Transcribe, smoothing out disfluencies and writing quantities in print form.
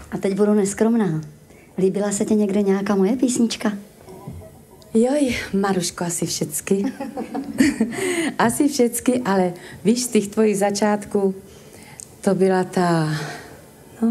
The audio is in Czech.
A teď budu neskromná. Líbila se ti někde nějaká moje písnička? Joj, Maruško, asi všecky. Asi všecky, ale víš, z těch tvojich začátků to byla ta